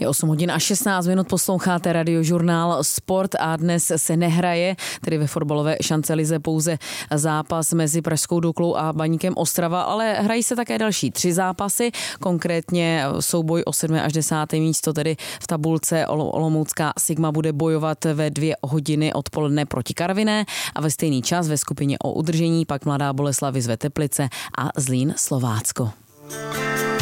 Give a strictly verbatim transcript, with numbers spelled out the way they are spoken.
Je osm hodin a šestnáct minut, posloucháte Radiožurnál Sport a dnes se nehraje, tedy ve fotbalové šancelize pouze zápas mezi Pražskou Duklou a Baníkem Ostrava, ale hrají se také další tři zápasy, konkrétně souboj o sedmé až desáté místo, tedy v tabulce olomoucká Sigma bude bojovat ve dvě hodiny odpoledne proti Karviné a ve stejný čas ve skupině o udržení pak Mladá Boleslav vyzve Teplice a Zlín Slovácko.